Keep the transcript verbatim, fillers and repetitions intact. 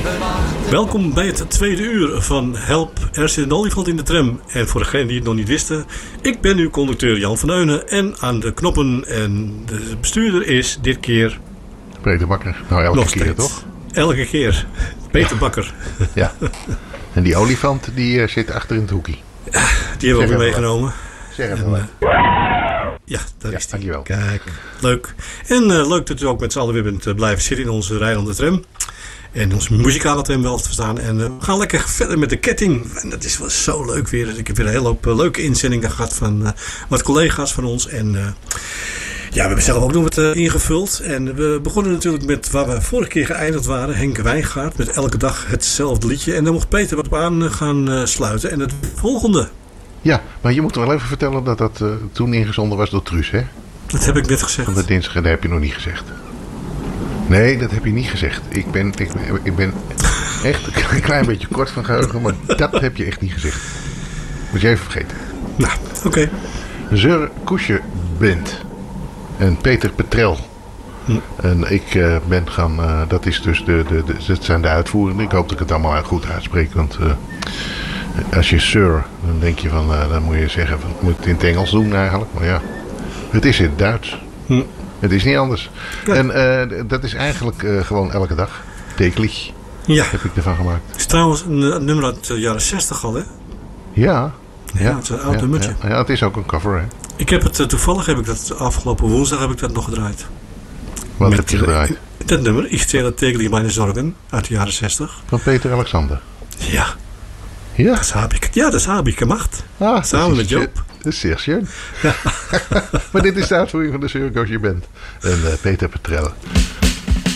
Welkom bij het tweede uur van Help, er zit een olifant in de tram. En voor degenen die het nog niet wisten, ik ben uw conducteur Jan van Eunen. En aan de knoppen en de bestuurder is dit keer... Peter Bakker. Nou, elke nog keer steeds. toch? Elke keer. Peter ja. Bakker. Ja. En die olifant die uh, zit achter in het hoekje. Ja, die hebben we ook weer meegenomen. Zeg even en, wat. Uh, ja, daar ja, is die. Dankjewel. Kijk, leuk. En uh, leuk dat u ook met z'n allen weer bent uh, blijven zitten in onze rijdende tram. En onze muzikale tram wel te verstaan. En uh, we gaan lekker verder met de ketting. En dat is wel zo leuk weer. Ik heb weer een hele hoop uh, leuke inzendingen gehad van uh, wat collega's van ons. En uh, ja, we hebben zelf ook nog wat uh, ingevuld. En we begonnen natuurlijk met waar we vorige keer geëindigd waren. Henk Wijngaard met elke dag hetzelfde liedje. En daar mocht Peter wat op aan gaan uh, sluiten. En het volgende. Ja, maar je moet wel even vertellen dat dat uh, toen ingezonden was door Truus, hè? Dat heb ik net gezegd. Van de dinsdag, dat heb je nog niet gezegd. Nee, dat heb je niet gezegd. Ik ben, ik, ik ben echt een klein beetje kort van geheugen, maar dat heb je echt niet gezegd. Moet je even vergeten. Nou, oké. Okay. Zeur Koesje Band en Peter Petrel. Hm. En ik uh, ben gaan, uh, dat is dus de, de, de, dat zijn de uitvoerenden. Ik hoop dat ik het allemaal goed uitspreek, want uh, als je Sir, dan denk je van, uh, dan moet je zeggen, van, moet je het in het Engels doen eigenlijk. Maar ja, het is in het Duits. Hm. Het is niet anders. Ja. En uh, dat is eigenlijk uh, gewoon elke dag. Täglich. Ja. Heb ik ervan gemaakt. Het is trouwens een, een nummer uit de jaren zestig al, hè? Ja. Ja, ja, het is een oud ja, nummertje. Ja, ja, het is ook een cover, hè? Ik heb het, uh, toevallig heb ik dat afgelopen woensdag heb ik dat nog gedraaid. Wat Met, heb je gedraaid? Uh, dat nummer, Ich zähle täglich meine Sorgen, uit de jaren zestig. Van Peter Alexander. Ja. Ja? Dat heb ik, ja, dat heb ik gemaakt. Ah, samen met Joop. Dat is zeer schön. Ja. Maar dit is de uitvoering van de Zeur Koesje Band. En uh, Peter Petrel.